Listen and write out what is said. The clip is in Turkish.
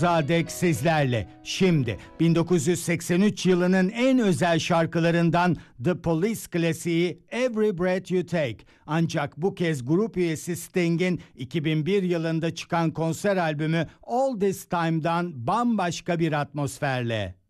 Zadek sizlerle. Şimdi 1983 yılının en özel şarkılarından The Police klasiği Every Breath You Take. Ancak bu kez grup üyesi Sting'in 2001 yılında çıkan konser albümü All This Time'dan bambaşka bir atmosferle.